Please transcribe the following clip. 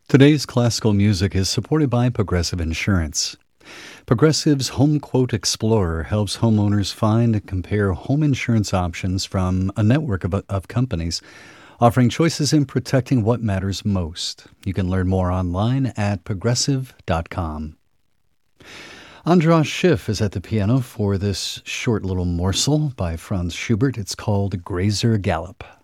Today's classical music is supported by Progressive Insurance. Progressive's Home Quote Explorer helps homeowners find and compare home insurance options from a network of companies, offering choices in protecting what matters most. You can learn more online at progressive.com. Andras Schiff is at the piano for this short little morsel by Franz Schubert. It's called Grazer Gallop.